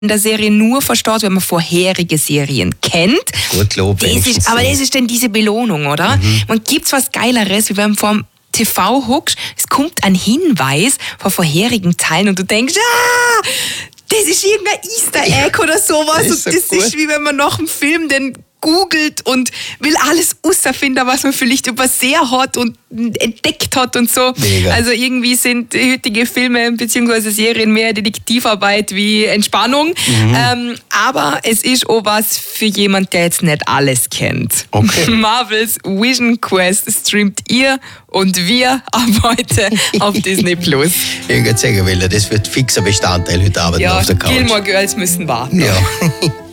der Serie nur versteht, wenn man vorherige Serien kennt. Gut, Lob. Aber das ist dann diese Belohnung, oder? Man gibt's was Geileres, wie wenn vorm TV hockst, es kommt ein Hinweis von vorherigen Teilen und du denkst, das ist irgendein Easter Egg oder sowas. Das ist und das ist wie wenn man nach dem Film den googelt und will alles herausfinden, was man vielleicht übersehen hat und entdeckt hat und so. Mega. Also irgendwie sind heutige Filme bzw. Serien mehr Detektivarbeit wie Entspannung. Aber es ist auch was für jemand, der jetzt nicht alles kennt. Okay. Marvels Vision Quest streamt ihr und wir ab heute auf Disney+. Ich würde sagen, das wird fixer Bestandteil heute Abend auf der Couch. Gilmore Girls müssen warten. Ja.